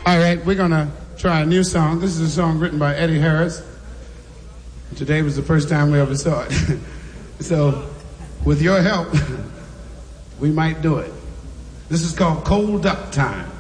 All right, we're going to try a new song. This is a song written by Eddie Harris. Today was the first time we ever saw it. So, with your help, we might do it. This is called Cold Duck Time.